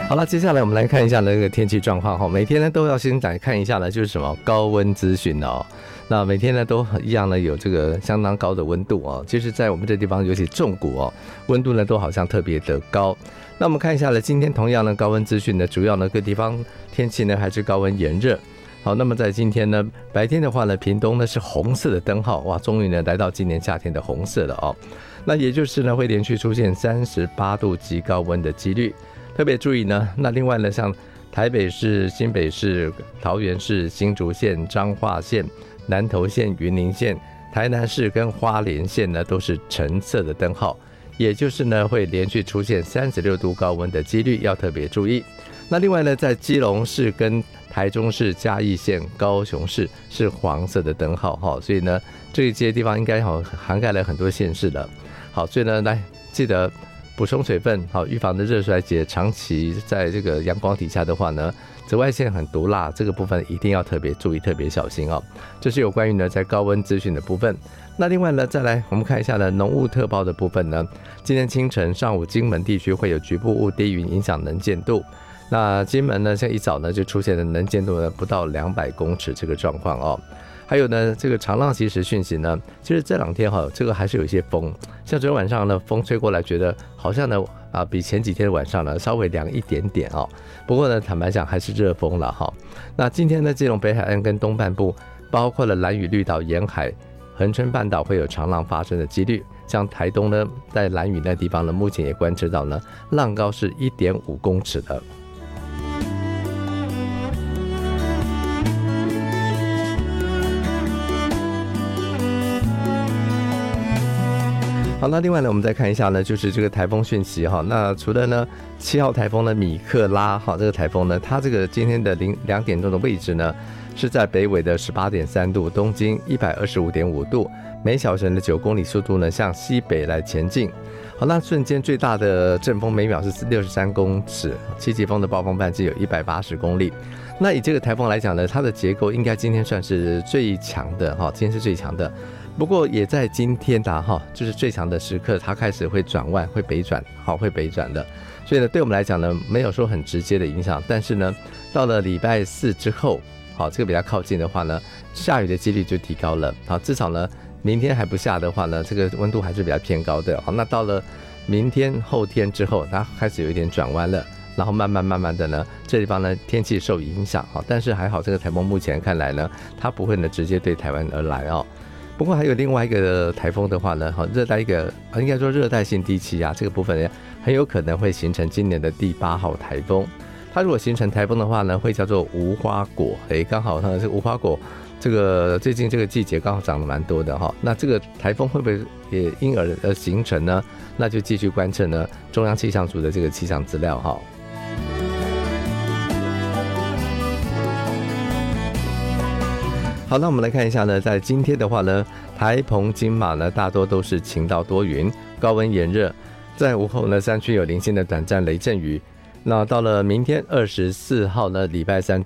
好了，接下来我们来看一下那个天气状况哈。每天呢都要先来看一下呢，就是什么高温资讯哦。那每天呢都一样呢有这个相当高的温度哦，就是在我们这地方，尤其重谷哦，温度呢都好像特别的高。那我们看一下呢，今天同样的高温资讯呢，主要呢各地方天气呢还是高温炎热。好，那么在今天呢，白天的话呢，屏东呢是红色的灯号，哇，终于呢来到今年夏天的红色了哦。那也就是呢会连续出现38度极高温的几率。特别注意呢，那另外呢，像台北市、新北市、桃园市、新竹县、彰化县、南投县、云林县、台南市跟花莲县呢，都是橙色的灯号，也就是呢会连续出现36度高温的几率，要特别注意。那另外呢，在基隆市跟台中市、嘉义县、高雄市是黄色的灯号哈，所以呢，这一些地方应该涵盖了很多县市了。好，所以呢，来记得补充水分，好，预防的热衰竭。长期在这个阳光底下的话呢，紫外线很毒辣，这个部分一定要特别注意、特别小心哦。这是有关于呢在高温资讯的部分。那另外呢，再来我们看一下呢浓雾特报的部分呢。今天清晨、上午金门地区会有局部雾低云影响能见度。那金门呢，像一早呢就出现了能见度呢不到200公尺这个状况哦。还有呢，这个长浪即时讯息呢，其实这两天哈，这个还是有一些风，像昨天晚上呢，风吹过来，觉得好像呢比前几天的晚上呢稍微凉一点点哦。不过呢，坦白讲还是热风了哈。那今天呢，基隆北海岸跟东半部，包括了兰屿绿岛沿海、恒春半岛会有长浪发生的几率。像台东呢，在兰屿那地方呢，目前也观测到呢，浪高是1.5公尺的。好，那另外呢，我们再看一下呢，就是这个台风讯息哈。那除了呢7号台风呢米克拉哈，这个台风呢，它这个今天的2点钟的位置呢，是在北纬的18.3度，东经125.5度，每小时的9公里速度呢向西北来前进。好，那瞬间最大的阵风每秒是63公尺，7级风的暴风半径有180公里。那以这个台风来讲呢，它的结构应该今天算是最强的哈，今天是最强的。不过也在今天就是最强的时刻，它开始会转弯，会北转，会北转的。所以呢，对我们来讲呢，没有说很直接的影响。但是呢，到了礼拜4之后，这个比较靠近的话呢，下雨的几率就提高了。至少呢，明天还不下的话呢，这个温度还是比较偏高的。那到了明天、后天之后，它开始有一点转弯了。然后慢慢的呢，这地方呢天气受影响，但是还好这个台风目前看来呢，它不会呢直接对台湾而来哦。不过还有另外一个台风的话呢，应该说热带性低气压这个部分呢，很有可能会形成今年的第8号台风。它如果形成台风的话呢，会叫做无花果，刚好呢这个无花果这个最近这个季节刚好长得蛮多的哈。那这个台风会不会也因而形成呢？那就继续观测呢中央气象署的这个气象资料哈。好，那我们来看一下呢，在今天的话呢，台澎金马呢大多都是晴到多云，高温炎热，在午后呢山区有零星的短暂雷阵雨。那到了明天24号呢，礼拜3